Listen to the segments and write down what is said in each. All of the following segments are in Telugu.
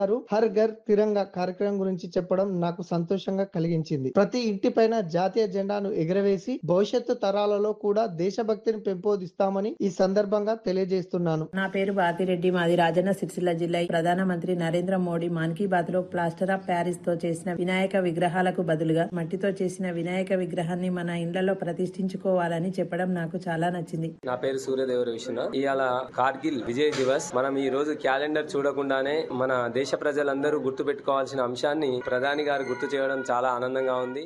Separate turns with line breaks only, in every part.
హర్ ఘర్ తిరంగా కార్యక్రమం గురించి చెప్పడం నాకు సంతోషంగా కలిగించింది. ప్రతి ఇంటిపైన జాతీయ జెండాను ఎగురవేసి భవిష్యత్తు తరాలలో కూడా దేశభక్తిని పెంపొందిస్తామని ఈ సందర్భంగా తెలియజేస్తున్నాను.
నా పేరు భారతిరెడ్డి, మాది రాజన్న సిరిసిల్ల జిల్లా. ప్రధానమంత్రి నరేంద్ర మోడీ మన్ కీ బాత్ లో ప్లాస్టర్ ఆఫ్ ప్యారిస్ తో చేసిన వినాయక విగ్రహాలకు బదులుగా మట్టితో చేసిన వినాయక విగ్రహాన్ని మన ఇండ్లలో ప్రతిష్ఠించుకోవాలని చెప్పడం నాకు చాలా నచ్చింది.
నా పేరు సూర్యదేవర విశ్వనాథ్. ఇవాళ కార్గిల్ విజయ్ దివస్. మనం ఈ రోజు క్యాలెండర్ చూడకుండానే మన దేశ ప్రజలందరూ గుర్తు పెట్టుకోవాల్సిన అంశాన్ని ప్రధాని గారు గుర్తు చేయడం చాలా ఆనందంగా ఉంది.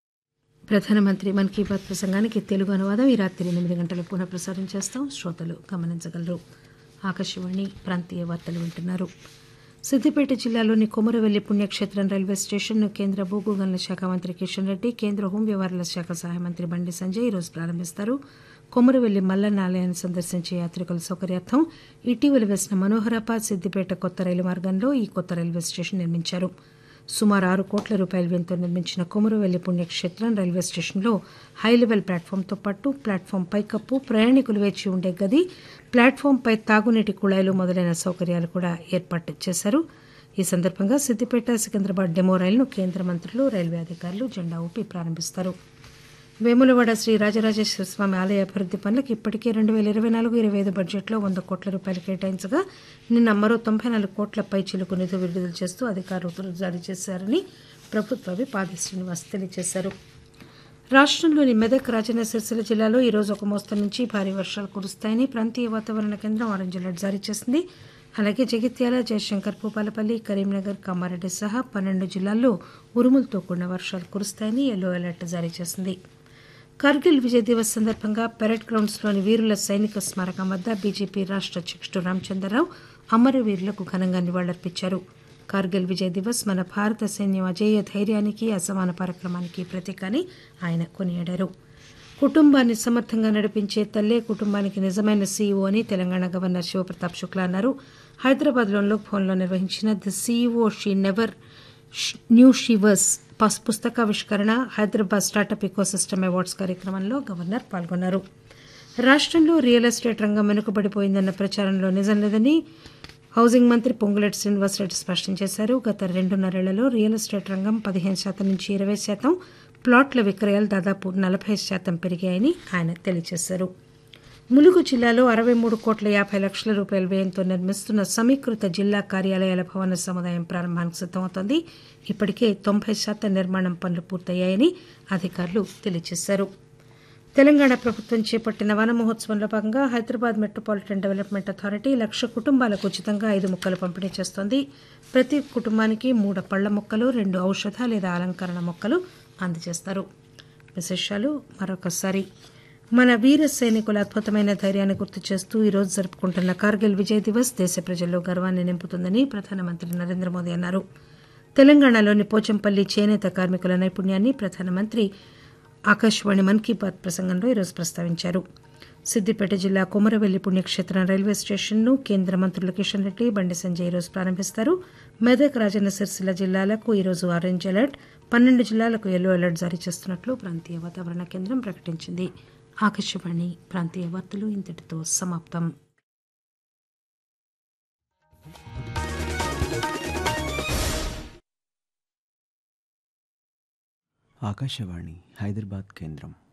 ప్రధానమంత్రి మన్ కీ బాత్ ప్రసంగానికి తెలుగు అనువాదం ఈ రాత్రి 8 గంటలకు పునః ప్రసారం చేస్తాం. శ్రోతలు గమనించగలరు. ఆకాశవాణి ప్రాంతీయ వార్తలు వింటున్నారు. సిద్దిపేట జిల్లాలోని కొమరవెల్లి పుణ్యక్షేత్రం రైల్వే స్టేషన్ను కేంద్ర భూగు గనుల శాఖ మంత్రి కిషన్ రెడ్డి, కేంద్ర హోం వ్యవహారాల శాఖ సహాయ మంత్రి బండి సంజయ్ ఈరోజు ప్రారంభిస్తారు. కొమరవెల్లి మల్లన్న ఆలయాన్ని సందర్శించే యాత్రికుల సౌకర్యార్థం ఇటీవల వేసిన మనోహరాబాద్ సిద్దిపేట కొత్త రైలు మార్గంలో ఈ కొత్త రైల్వే స్టేషన్ నిర్మించారు. సుమారు 6 కోట్ల రూపాయల వ్యయంతో నిర్మించిన కొమరవెల్లి పుణ్యక్షేత్రం రైల్వే స్టేషన్లో హైలెవెల్ ప్లాట్ఫామ్తో పాటు ప్లాట్ఫామ్ పైకప్పు, ప్రయాణికులు వేచి ఉండే గది, ప్లాట్ఫామ్పై తాగునీటి కుళాయిలు మొదలైన సౌకర్యాలు కూడా ఏర్పాటు చేశారు. ఈ సందర్భంగా సిద్దిపేట సికింద్రాబాద్ డెమో రైలును కేంద్ర మంత్రులు, రైల్వే అధికారులు జెండా ఊపి ప్రారంభిస్తారు. వేములవాడ శ్రీ రాజరాజేశ్వర స్వామి ఆలయ అభివృద్ది పనులకు ఇప్పటికే 2024-25 బడ్జెట్లో 100 కోట్ల రూపాయలు కేటాయించగా నిన్న మరో 94 కోట్ల పైచిలుకు నిధులు విడుదల చేస్తూ అధికారులు ఉత్తర్వులు జారీ చేశారని ప్రభుత్వ విప్ ఆది శ్రీనివాస్ తెలియజేశారు. రాష్ట్రంలోని మెదక్, రాజన్న సిరిసిల్ల జిల్లాలో ఈరోజు ఒక మోస్తరు నుంచి భారీ వర్షాలు కురుస్తాయని ప్రాంతీయ వాతావరణ కేంద్రం ఆరెంజ్ అలర్ట్ జారీ చేసింది. అలాగే జగిత్యాల, జయశంకర్, భూపాలపల్లి, కరీంనగర్, కామారెడ్డి సహా 12 జిల్లాల్లో ఉరుములతో కూడిన వర్షాలు కురుస్తాయని యెల్లో అలర్ట్ జారీ చేసింది. కార్గిల్ విజయ్ దివస్ సందర్భంగా పెరేడ్ గ్రౌండ్స్లోని వీరుల సైనిక స్మారకం వద్ద బీజేపీ రాష్ట్ర అధ్యక్షుడు రామచంద్రరావు అమరవీరులకు ఘనంగా నివాళులర్పించారు. కార్గిల్ విజయ్ దివస్ మన భారత సైన్యం అజేయ ధైర్యానికి, అసమాన పరాక్రమానికి ప్రతీక అని ఆయన కొనియాడారు. కుటుంబాన్ని సమర్థంగా నడిపించే తల్లే కుటుంబానికి నిజమైన సీఈఓ అని తెలంగాణ గవర్నర్ శివప్రతాప్ శుక్లా అన్నారు. హైదరాబాద్లోని లోక్ భవన్లో నిర్వహించిన the CEO she never knew she was పుస్తకావిష్కరణ, హైదరాబాద్ స్టార్టప్ ఇకోసిస్టమ్ అవార్డ్స్ కార్యక్రమంలో గవర్నర్ పాల్గొన్నారు. రాష్ట్రంలో రియల్ ఎస్టేట్ రంగం వెనుకబడిపోయిందన్న ప్రచారంలో నిజం లేదని హౌసింగ్ మంత్రి పొంగులేటి శ్రీనివాసరెడ్డి స్పష్టం చేశారు. గత 2.5 రియల్ ఎస్టేట్ రంగం 15% నుంచి 20%, ప్లాట్ల విక్రయాలు దాదాపు 40% పెరిగాయని ఆయన తెలియజేశారు. ములుగు జిల్లాలో 63,50,00,000 రూపాయల వ్యయంతో నిర్మిస్తున్న సమీకృత జిల్లా కార్యాలయాల భవన సముదాయం ప్రారంభానికి సిద్దమవుతోంది. ఇప్పటికే 90% నిర్మాణం పనులు పూర్తయ్యాయని అధికారులు తెలియజేశారు. తెలంగాణ ప్రభుత్వం చేపట్టిన వన మహోత్సవంలో భాగంగా హైదరాబాద్ మెట్రోపాలిటన్ డెవలప్మెంట్ అథారిటీ 1,00,000 కుటుంబాలకు ఉచితంగా 5 మొక్కలు పంపిణీ చేస్తోంది. ప్రతి కుటుంబానికి 3 పళ్ల మొక్కలు, 2 ఔషధ లేదా అలంకరణ మొక్కలు అందజేస్తారు. విశేషాలు మరొకసారి. మన వీర సైనికుల అద్భుతమైన ధైర్యాన్ని గుర్తు చేస్తూ ఈరోజు జరుపుకుంటున్న కార్గిల్ విజయ్ దివస్ దేశ ప్రజల్లో గర్వాన్ని నింపుతుందని ప్రధానమంత్రి నరేంద్ర మోదీ అన్నారు. తెలంగాణలోని పోచంపల్లి చేనేత కార్మికుల నైపుణ్యాన్ని ప్రధానమంత్రి ఆకాశవాణి మన్ కీ బాత్ ప్రసంగంలో ఈరోజు ప్రస్తావించారు. సిద్దిపేట జిల్లా కొమరవెల్లి పుణ్యక్షేత్రం రైల్వే స్టేషన్ను కేంద్ర మంత్రులు కిషన్ రెడ్డి, బండి సంజయ్ ఈరోజు ప్రారంభిస్తారు. మెదక్, రాజన్న సిరిసిల్ల జిల్లాలకు ఈరోజు ఆరెంజ్ అలర్ట్, 12 జిల్లాలకు యెల్లో అలర్ట్ జారీ చేస్తున్నట్లు ప్రాంతీయ వాతావరణ కేంద్రం ప్రకటించింది. ఆకాశవాణి ప్రాంతీయ వార్తలు ఇంతటితో సమాప్తం.
ఆకాశవాణి హైదరాబాద్ కేంద్రం.